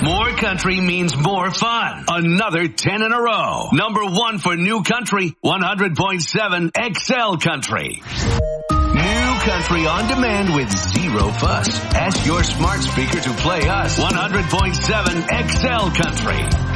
More country means more fun. Another 10 in a row. Number 1 for New Country, 100.7 XL Country. New Country on demand with zero fuss. Ask your smart speaker to play us, 100.7 XL Country.